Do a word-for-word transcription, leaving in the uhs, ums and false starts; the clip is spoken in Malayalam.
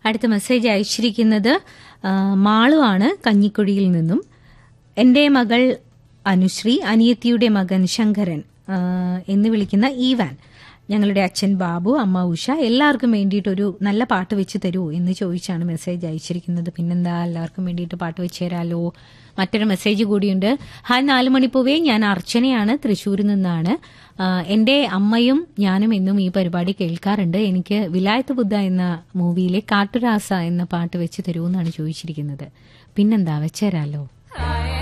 അടുത്ത മെസ്സേജ് അയച്ചിരിക്കുന്നത് മാളു ആണ്, കഞ്ഞിക്കുഴിയിൽ നിന്നും. എന്റെ മകൾ അനുശ്രീ, അനിയത്തിയുടെ മകൻ ശങ്കരൻ എന്ന് വിളിക്കുന്ന ഈവാൻ, ഞങ്ങളുടെ അച്ഛൻ ബാബു, അമ്മ ഉഷ, എല്ലാവർക്കും വേണ്ടിയിട്ടൊരു നല്ല പാട്ട് വെച്ച് തരൂ എന്ന് ചോദിച്ചാണ് മെസ്സേജ് അയച്ചിരിക്കുന്നത്. പിന്നെന്താ, എല്ലാവർക്കും വേണ്ടിയിട്ട് പാട്ട് വെച്ച് തരാലോ. മറ്റൊരു മെസ്സേജ് കൂടിയുണ്ട്. ഹായ് നാലു മണിപ്പൂവേ, ഞാൻ അർച്ചനയാണ്, തൃശ്ശൂരിൽ നിന്നാണ്. എന്റെ അമ്മയും ഞാനും എന്നും ഈ പരിപാടി കേൾക്കാറുണ്ട്. എനിക്ക് വിലായത്ത് ബുദ്ധ എന്ന മൂവിയിലെ കാട്ടുരാസ എന്ന പാട്ട് വെച്ച് തരൂ എന്നാണ് ചോദിച്ചിരിക്കുന്നത്. പിന്നെന്താ, വെച്ചുതരാലോ.